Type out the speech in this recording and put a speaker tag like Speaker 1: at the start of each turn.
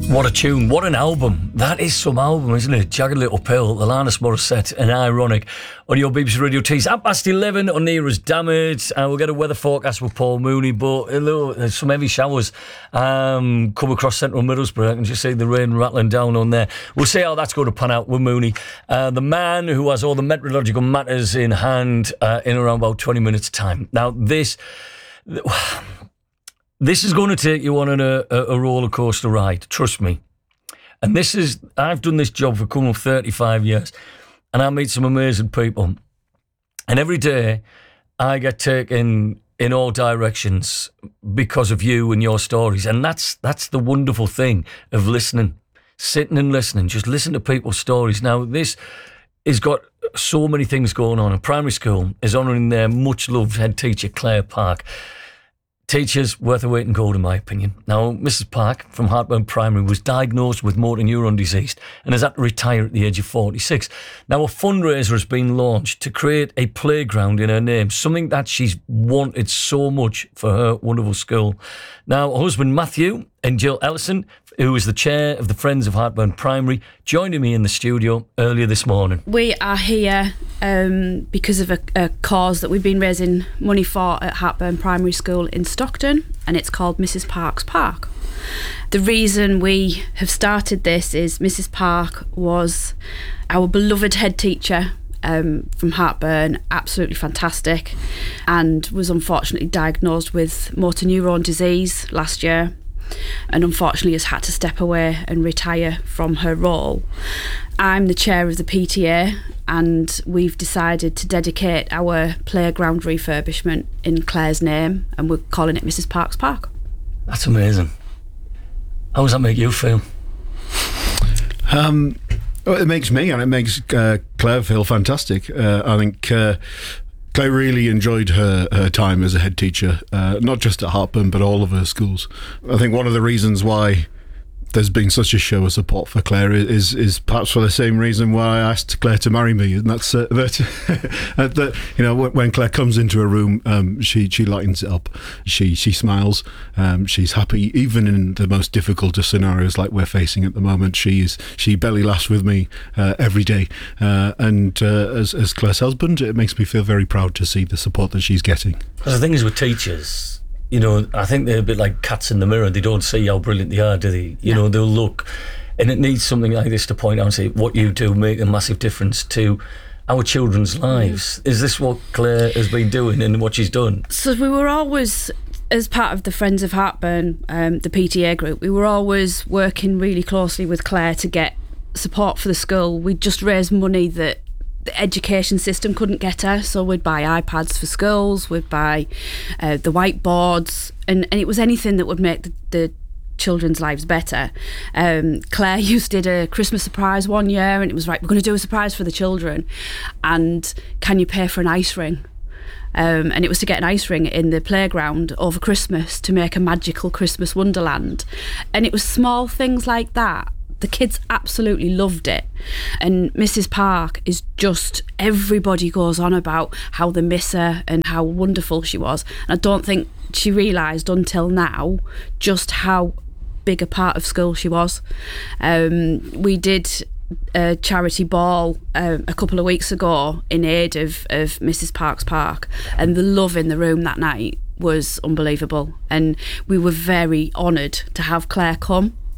Speaker 1: What a tune, what an album. That is some album, isn't it? Jagged Little Pill, Alanis Morissette and Ironic on your BBC Radio Tees. 11:30 on Near As Damage. We'll get a weather forecast with Paul Mooney, but there's some heavy showers come across central Middlesbrough. I can just see the rain rattling down on there. We'll see how that's going to pan out with Mooney. The man who has all the meteorological matters in hand in around about 20 minutes' time. Now, this is going to take you on a roller coaster ride, trust me. And I've done this job for coming up 35 years, and I meet some amazing people. And every day I get taken in all directions because of you and your stories. And that's the wonderful thing of listening, sitting and listening, just listen to people's stories. Now, this has got so many things going on. A primary school is honouring their much-loved head teacher, Claire Park. Teachers worth a weight in gold, in my opinion. Now, Mrs. Park from Hartburn Primary was diagnosed with motor neuron disease and has had to retire at the age of 46. Now, a fundraiser has been launched to create a playground in her name, something that she's wanted so much for her wonderful school. Now, her husband Matthew and Jill Ellison, who is the chair of the Friends of Hartburn Primary, joining me in the studio earlier this morning.
Speaker 2: We are here because of a cause that we've been raising money for at Hartburn Primary School in Stockton, and it's called Mrs. Park's Park. The reason we have started this is Mrs. Park was our beloved head teacher from Hartburn, absolutely fantastic, and was unfortunately diagnosed with motor neuron disease last year, and unfortunately has had to step away and retire from her role. I'm the chair of the PTA, and we've decided to dedicate our playground refurbishment in Claire's name, and we're calling it Mrs. Park's Park.
Speaker 1: That's amazing. How does that make you feel?
Speaker 3: Well, it makes me, and it makes Claire feel fantastic. I think Claire really enjoyed her time as a head teacher, not just at Hartburn, but all of her schools. I think one of the reasons why there's been such a show of support for Claire is perhaps for the same reason why I asked Claire to marry me, and that's that you know, when Claire comes into a room, she lightens it up, she smiles, she's happy even in the most difficult of scenarios like we're facing at the moment. She belly laughs with me every day, and as Claire's husband, it makes me feel very proud to see the support that she's getting.
Speaker 1: Because the thing is with teachers, you know, I think they're a bit like cats in the mirror. They don't see how brilliant they are, do they? You know, they'll look, and it needs something like this to point out and say, what you do make a massive difference to our children's lives. Is this what Claire has been doing and what she's done?
Speaker 2: So we were always, as part of the Friends of Hartburn, the PTA group, we were always working really closely with Claire to get support for the school. We'd just raised money that the education system couldn't get her, so we'd buy iPads for schools, we'd buy the whiteboards, and it was anything that would make the children's lives better. Claire did a Christmas surprise one year, and it was right, we're going to do a surprise for the children, and can you pay for an ice ring? And it was to get an ice ring in the playground over Christmas to make a magical Christmas wonderland. And it was small things like that. The kids absolutely loved it. And Mrs. Park is just, everybody goes on about how they miss her and how wonderful she was. And I don't think she realised until now just how big a part of school she was. We did a charity ball a couple of weeks ago in aid of Mrs. Park's Park, and the love in the room that night was unbelievable, and we were very honoured to have Claire come.